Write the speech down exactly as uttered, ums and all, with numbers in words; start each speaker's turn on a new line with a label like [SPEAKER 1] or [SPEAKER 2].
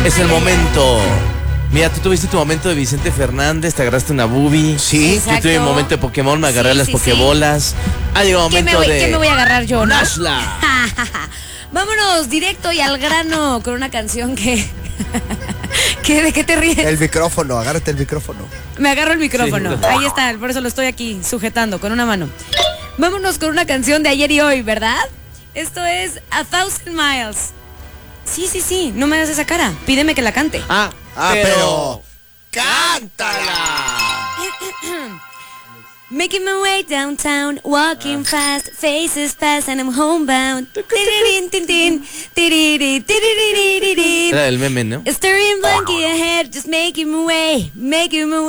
[SPEAKER 1] Es el momento. Mira, tú tuviste tu momento de Vicente Fernández, te agarraste una boobie.
[SPEAKER 2] Sí.
[SPEAKER 1] Yo tuve mi momento de Pokémon, me agarré
[SPEAKER 3] Sí,
[SPEAKER 1] las
[SPEAKER 3] sí,
[SPEAKER 1] pokebolas.
[SPEAKER 3] sí.
[SPEAKER 1] Ha llegado el
[SPEAKER 3] ¿Qué me,
[SPEAKER 1] momento
[SPEAKER 3] voy,
[SPEAKER 1] de...
[SPEAKER 3] ¿Qué me voy a agarrar yo, no?
[SPEAKER 1] Nashla.
[SPEAKER 3] Vámonos directo y al grano con una canción que... ¿Qué, ¿De qué te ríes?
[SPEAKER 2] El micrófono, agárrate el micrófono.
[SPEAKER 3] Me agarro el micrófono.
[SPEAKER 1] Sí.
[SPEAKER 3] Ahí está, por eso lo estoy aquí sujetando con una mano. Vámonos con una canción de ayer y hoy, ¿verdad? Esto es A Thousand Miles. Sí, sí, sí, no me hagas esa cara. Pídeme que la cante.
[SPEAKER 1] Ah,
[SPEAKER 2] Ah,
[SPEAKER 1] pero...
[SPEAKER 2] pero... ¡Cántala!
[SPEAKER 3] Making my way downtown, walking fast, faces fast, and I'm homebound. Tiririn, tin, tin, tiriri, tiriri, tiriri.
[SPEAKER 1] Era el meme, ¿no?
[SPEAKER 3] Staring blankly ahead, just making my way, making my way.